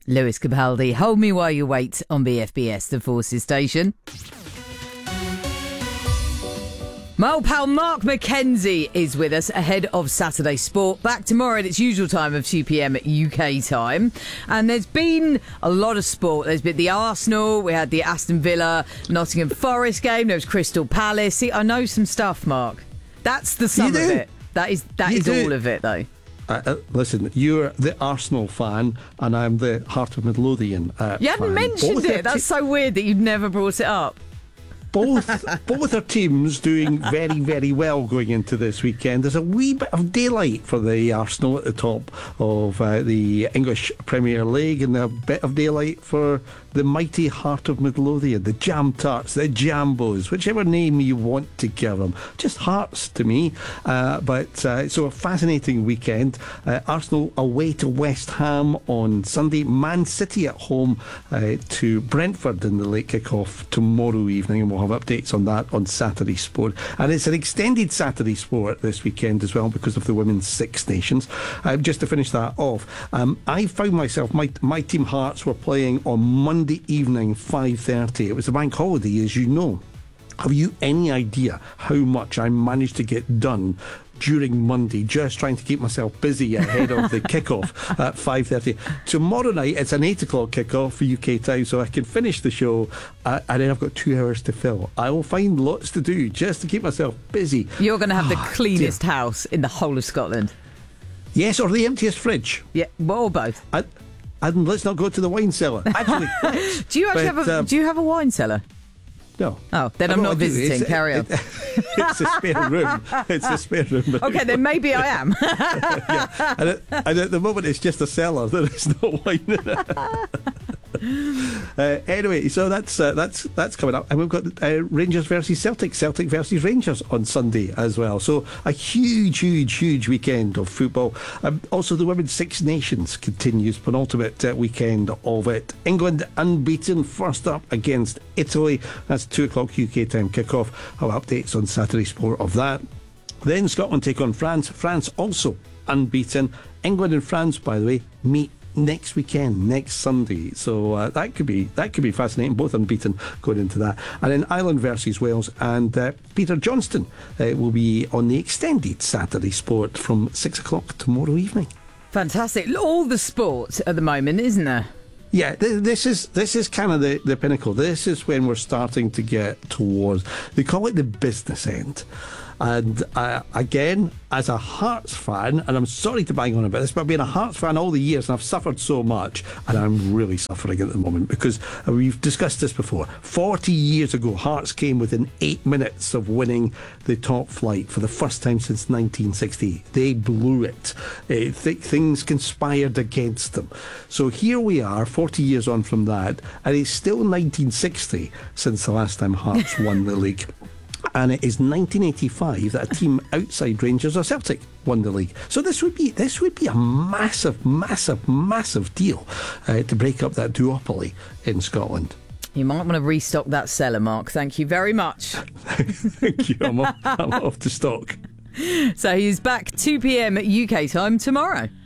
Lewis Capaldi, Hold Me While You Wait on BFBS, the Forces station. My old pal Mark McKenzie is with us ahead of Saturday Sport. Back tomorrow at its usual time of 2 p.m. at UK time. And there's been a lot of sport. There's been the Arsenal, we had the Aston Villa, Nottingham Forest game, there was Crystal Palace. See, I know some stuff, Mark. That's the sum of it. That is all of it, though. Listen, you're the Arsenal fan and I'm the Heart of Midlothian You hadn't fan. mentioned it. That's so weird that you'd never brought it up. Both are teams doing very, very well going into this weekend. There's a wee bit of daylight for the Arsenal at the top of the English Premier League, and a bit of daylight for the mighty Heart of Midlothian, the Jam Tarts, the Jambos, whichever name you want to give them. Just Hearts to me. So a fascinating weekend. Arsenal away to West Ham on Sunday. Man City at home to Brentford in the late kick-off tomorrow evening, and we'll have updates on that on Saturday Sport. And it's an extended Saturday Sport this weekend as well because of the Women's Six Nations. Just to finish that off, I found myself, my team Hearts were playing on Monday evening, 5:30. It was a bank holiday, as you know. Have you any idea how much I managed to get done during Monday, just trying to keep myself busy ahead of the kickoff at 5:30. Tomorrow night, it's an 8 o'clock kickoff for UK time, so I can finish the show and then I've got 2 hours to fill. I will find lots to do just to keep myself busy. You're going to have the cleanest house in the whole of Scotland. Yes, or the emptiest fridge. Yeah, well, or both. And let's not go to the wine cellar. Actually, do you have a wine cellar? No. Oh, then I'm not visiting. Carry on. It's a spare room. It's a spare room. Okay, then maybe I am. Yeah. And at the moment, it's just a cellar. There is no wine in it. Anyway, so that's coming up, and we've got Rangers versus Celtic versus Rangers on Sunday as well. So a huge weekend of football. Also, the Women's Six Nations continues, penultimate weekend of it. England unbeaten, first up against Italy. That's 2 o'clock UK time kickoff. I'll have updates on Saturday Sport of that. Then Scotland take on France. France also unbeaten. England and France, by the way, meet next weekend, next Sunday. So that could be fascinating. Both unbeaten going into that. And then Ireland versus Wales, and Peter Johnston will be on the extended Saturday Sport from 6 o'clock tomorrow evening. Fantastic. All the sport at the moment, isn't there? Yeah, this is kind of the pinnacle. This is when we're starting to get towards, they call it the business end. And again, as a Hearts fan, and I'm sorry to bang on about this, but I've been a Hearts fan all the years and I've suffered so much, and I'm really suffering at the moment because we've discussed this before. 40 years ago, Hearts came within 8 minutes of winning the top flight for the first time since 1960. They blew it. Things conspired against them. So here we are, 40 years on from that, and it's still 1960 since the last time Hearts won the league. And it is 1985 that a team outside Rangers or Celtic won the league. So this would be a massive deal to break up that duopoly in Scotland. You might want to restock that cellar, Mark. Thank you very much. Thank you. I'm off to stock. So he's back 2 p.m. UK time tomorrow.